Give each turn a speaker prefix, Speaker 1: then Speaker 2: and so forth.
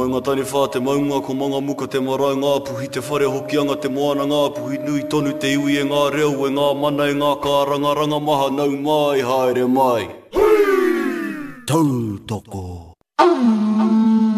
Speaker 1: maunga tani whā te maunga ko manga muka te marae ngā puhi te whare hoki anga te moana ngā puhi nui tonu te iwi e ngā reo e ngā mana e ngā kāranga ranga maha nau mai haere mai. Tautoko.